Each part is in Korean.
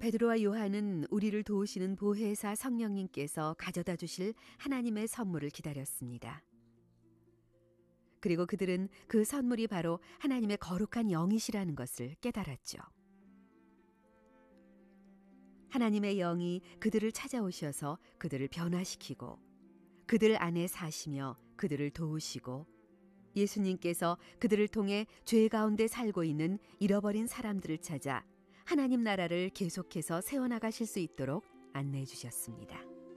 베드로와 요한은 우리를 도우시는 보혜사 성령님께서 가져다 주실 하나님의 선물을 기다렸습니다. 그리고 그들은 그 선물이 바로 하나님의 거룩한 영이시라는 것을 깨달았죠. 하나님의 영이 그들을 찾아오셔서 그들을 변화시키고 그들 안에 사시며 그들을 도우시고 예수님께서 그들을 통해 죄 가운데 살고 있는 잃어버린 사람들을 찾아 하나님 나라를 계속해서 세워나가실 수 있도록 안내해 주셨습니다.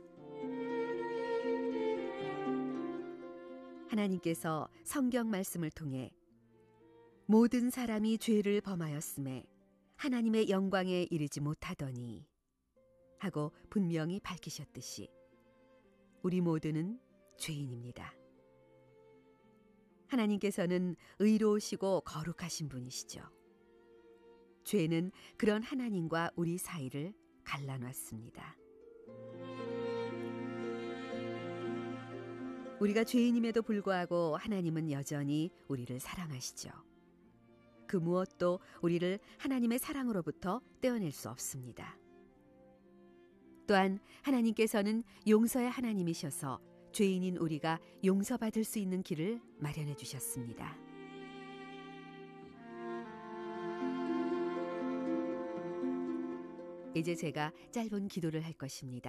하나님께서 성경 말씀을 통해 모든 사람이 죄를 범하였음에 하나님의 영광에 이르지 못하더니 하고 분명히 밝히셨듯이 우리 모두는 죄인입니다. 하나님께서는 의로우시고 거룩하신 분이시죠. 죄는 그런 하나님과 우리 사이를 갈라놨습니다. 우리가 죄인임에도 불구하고 하나님은 여전히 우리를 사랑하시죠. 그 무엇도 우리를 하나님의 사랑으로부터 떼어낼 수 없습니다. 또한 하나님께서는 용서의 하나님이셔서 죄인인 우리가 용서받을 수 있는 길을 마련해 주셨습니다. 이제 제가 짧은 기도를 할 것입니다.